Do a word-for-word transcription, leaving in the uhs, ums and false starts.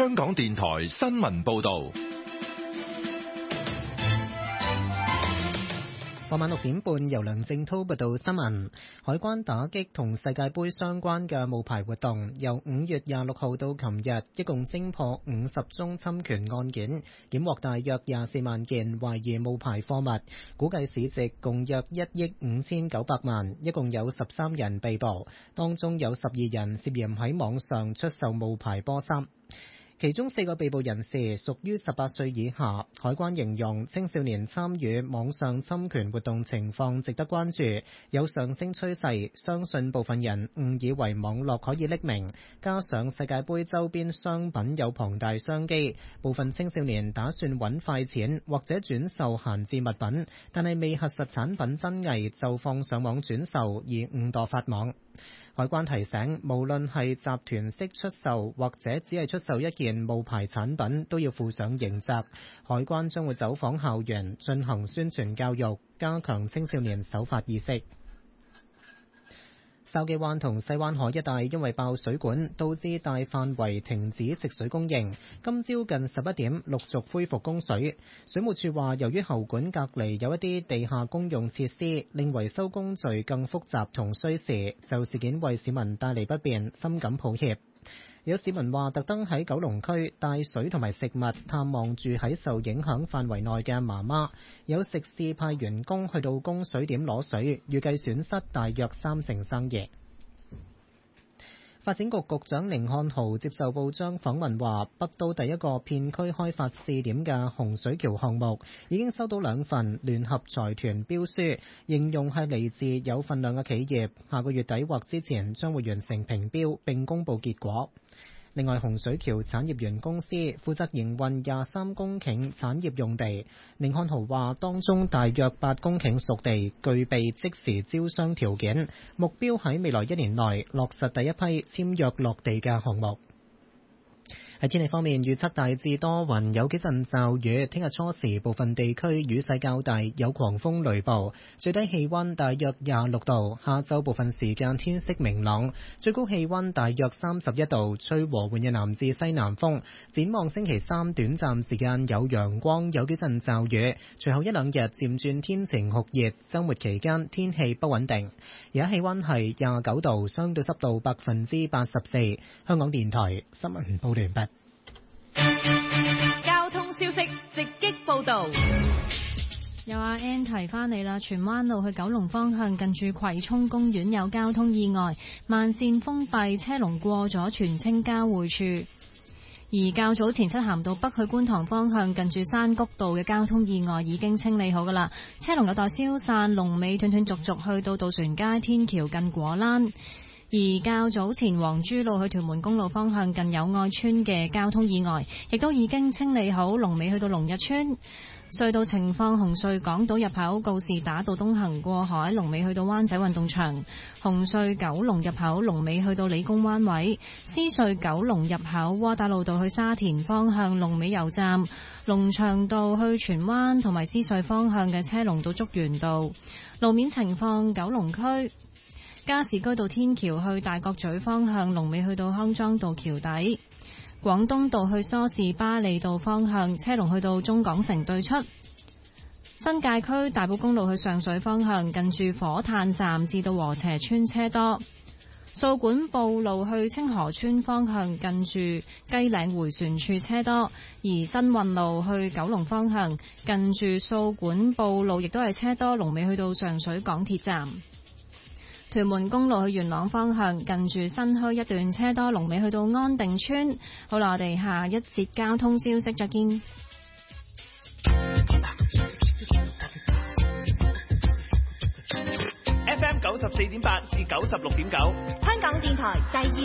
香港電台新聞報道。 傍晚六點半，由梁正滔報道新聞。海關打擊同世界盃相關嘅冒牌活動，由五月廿六號到琴日，一共偵破五十宗侵權案件，檢獲大約廿四萬件懷疑冒牌貨物，估計市值共約一億五千九百萬，一共有十三人被捕，當中有十二人涉嫌喺網上出售冒牌波衫。其中四個被捕人士屬於十八歲以下，海關形容青少年參與網上侵權活動情況值得關注，有上升趨勢，相信部分人誤以為網絡可以匿名，加上世界盃周邊商品有龐大商機，部分青少年打算揾快錢或者轉售閒置物品，但係未核實產品真偽就放上網轉售而誤墮法網。海關提醒，無論係集團式出售或者只係出售一件冒牌產品，都要負上刑責。海關將會走訪校園進行宣傳教育，加強青少年守法意識。筲箕灣同西灣河一帶因為爆水管，導致大範圍停止食水供應。今朝近十一點陸續恢復供水。水務署話，由於喉管隔離有一啲地下公用設施，令維修工序更複雜同需時，就事件為市民帶嚟不便，深感抱歉。有市民話特登喺九龍區帶水同埋食物探望住喺受影響範圍內嘅媽媽。有食肆派員工去到供水點攞水，預計損失大約三成生意。發展局局長甯漢豪接受報章訪問話，北都第一個片區開發試點嘅洪水橋項目已經收到兩份聯合財團標書，形容係嚟自有份量嘅企業，下個月底或之前將會完成評標並公佈結果。另外，洪水橋產業園公司負責營運廿三公頃產業用地。甯漢豪話，當中大約八公頃熟地具備即時招商條件，目標喺未來一年內落實第一批簽約落地嘅項目。喺天氣方面，預測大致多雲，有幾陣驟雨。聽日初時部分地區雨勢較大，有狂風雷暴。最低氣溫大約廿六度。下晝部分時間天色明朗，最高氣溫大約三十一度，吹和緩嘅南至西南風。展望星期三，短暫時間有陽光，有幾陣驟雨。隨後一兩日漸轉天晴酷熱，週末期間天氣不穩定。而家氣溫係廿九度，相對濕度百分之八十四。香港電台新聞報道完畢。 交通消息直擊報道， 有阿 Ann 提翻你啦，荃灣路去九龍方向近住葵涌公園有交通意外，慢線封閉，車龍過咗荃青交匯處。而較早前漆咸道北去觀塘方向近住山谷道嘅交通意外已經清理好噶啦，車龍有待消散，龍尾斷斷續續去到渡船街天橋近果欄。而較早前黃珠路去屯門公路方向近友愛村嘅交通意外亦都已經清理好，龍尾去到龍日村。隧道情況，紅隧港島入口告士打道東行過海，龍尾去到灣仔運動場；紅隧九龍入口龍尾去到理工灣位，獅隧九龍入口窩打老道去沙田方向龍尾油站，龍翔道去荃灣同埋獅隧方向嘅車龍到竹園道。路面情況，九龍區加士居道天橋去大角咀方向龍尾去到康莊道橋底，廣東道去梳士巴利道方向車龍去到中港城對出，新界區大埔公路去上水方向近住火炭站至到禾輋村車多，掃管埔路去清河村方向近住雞嶺迴旋處車多，而新運路去九龍方向近住掃管埔路亦都係車多，龍尾去到上水港鐵站。屯門公路去元朗方向近住新墟一段車多，龍尾去到安定村。好啦，我哋下一節交通消息再見。 F M 九十四點八至九十六點九，香港電台第二。